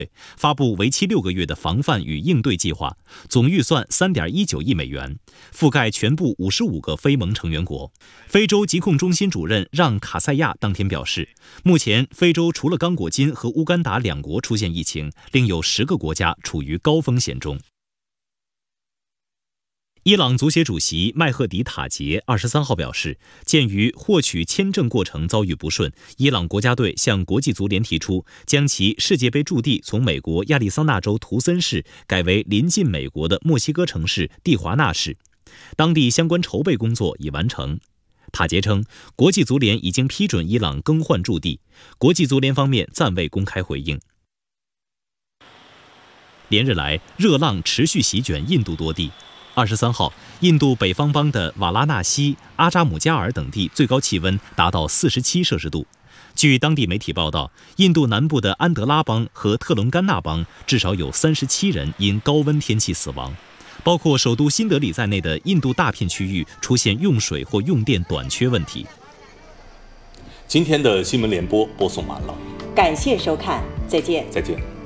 发布为期6个月的防范与应对计划，总预算3.19亿美元，覆盖全部55个非盟成员国。非洲疾控中心主任让·卡塞亚当天表示，目前非洲除了刚果金和乌干达2国出现疫情，另有10个国家处于高风险中。伊朗足协主席麦赫迪塔杰23号表示，鉴于获取签证过程遭遇不顺，伊朗国家队向国际足联提出将其世界杯驻地从美国亚利桑那州图森市改为临近美国的墨西哥城市蒂华纳市，当地相关筹备工作已完成。塔杰称，国际足联已经批准伊朗更换驻地，国际足联方面暂未公开回应。连日来，热浪持续席卷印度多地。23号，印度北方邦的瓦拉纳西、阿扎姆加尔等地最高气温达到47摄氏度。据当地媒体报道，印度南部的安德拉邦和特伦甘纳邦至少有37人因高温天气死亡，包括首都新德里在内的印度大片区域出现用水或用电短缺问题。 今天的新闻联播播送完了， 感谢收看，再见。 再见。